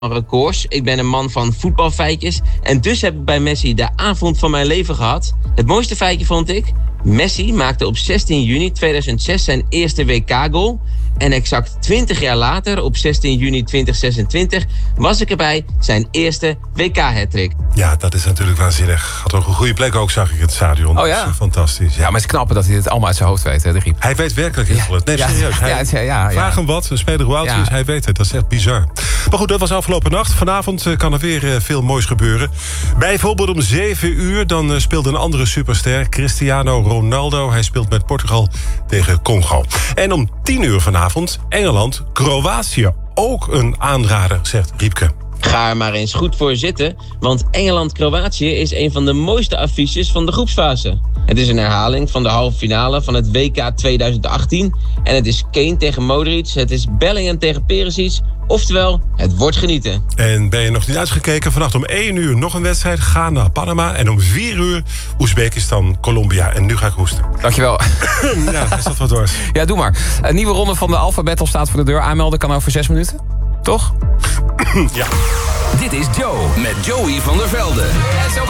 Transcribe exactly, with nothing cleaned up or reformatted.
records. Ik ben een man van voetbalfeitjes. En dus heb ik bij Messi de avond van mijn leven gehad. Het mooiste feitje vond ik: Messi maakte op zestien juni tweeduizend zes zijn eerste W K-goal. En exact twintig jaar later, op zestien juni tweeduizend zesentwintig, was ik erbij zijn eerste W K-hattrick. Ja, dat is natuurlijk waanzinnig. Had ook een goede plek ook, zag ik in het stadion. Oh ja? Fantastisch. Ja. Ja, maar het is knap dat hij het allemaal uit zijn hoofd weet, hè, de Griep. Hij weet werkelijk heel veel. Nee, ja, serieus. Hij, ja, ja, ja, ja. Vraag hem wat, een speler hoe oud hij Ja. is, hij weet het. Dat is echt bizar. Maar goed, dat was afgelopen nacht. Vanavond uh, kan er weer uh, veel moois gebeuren. Bijvoorbeeld om zeven uur, dan uh, speelt een andere superster, Cristiano Ronaldo. Hij speelt met Portugal tegen Congo. En om tien uur vanavond, Engeland, Kroatië. Ook een aanrader, zegt Riepke. Ga er maar eens goed voor zitten, want Engeland-Kroatië is een van de mooiste affiches van de groepsfase. Het is een herhaling van de halve finale van het W K tweeduizend achttien. En het is Kane tegen Modric, het is Bellingham tegen Perisic. Oftewel, het wordt genieten. En ben je nog niet uitgekeken? Vannacht om één uur nog een wedstrijd. Ghana, Panama. En om vier uur Oezbekistan, Colombia. En nu ga ik hoesten. Dankjewel. Ja, hij zat wat door. Ja, doe maar. Een nieuwe ronde van de Alpha Battle staat voor de deur. Aanmelden kan over zes minuten. Toch? Ja. Dit is Joe met Joey van der Velde. En zo